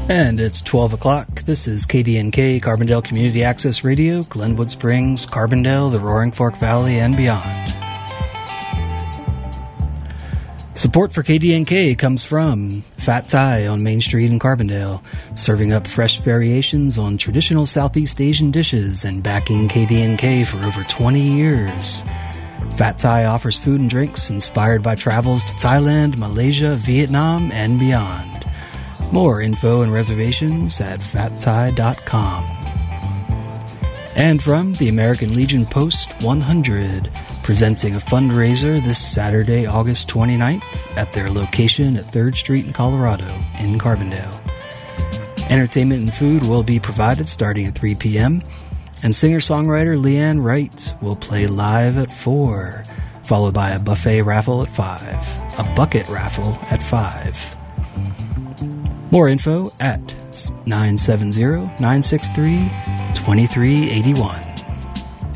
And it's 12 o'clock. This is KDNK, Carbondale Community Access Radio, Glenwood Springs, Carbondale, the Roaring Fork Valley, and beyond. Support for KDNK comes from Fat Thai on Main Street in Carbondale, serving up fresh variations on traditional Southeast Asian dishes and backing KDNK for over 20 years. Fat Thai offers food and drinks inspired by travels to Thailand, Malaysia, Vietnam, and beyond. More info and reservations at fatthai.com. And from the American Legion Post 100, presenting a fundraiser this Saturday, August 29th at their location at 3rd Street in Colorado in Carbondale. Entertainment and food will be provided starting at 3 p.m., and singer-songwriter Leanne Wright will play live at 4, followed by a buffet raffle at 5, a bucket raffle at 5. More info at 970-963-2381.